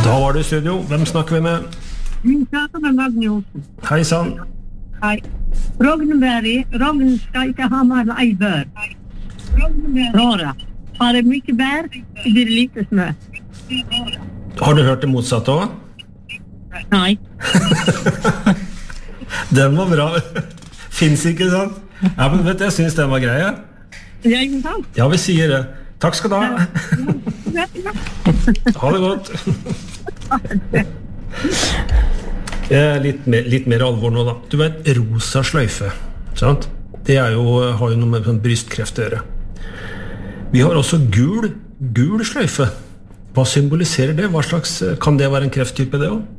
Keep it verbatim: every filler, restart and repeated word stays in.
Da var det i studio. Hvem snakker vi med? Vi snakker med Magne Olsen. Hei sann. Hei. Rognberg, Rogn skal ikke ha mer enn ei bør. Råra. Har det mye bær, så blir det lite smør. Har du hørt det motsatte også? Nei. Den var bra. Finns ikke, sant? Ja, men vet du, jeg synes den var grei. Ja, ikke sant? Ja, vi sier det. Takk skal du ha. Ha det godt. Litt mer, litt mer alvor nå da. Du vet, rosa sløyfe, sant? Det er jo, har jo noe med sånn brystkreft å gjøre. Vi har også gul, gul sløyfe. Hva symboliserer det? Hva slags, kan det være en krefttype det også?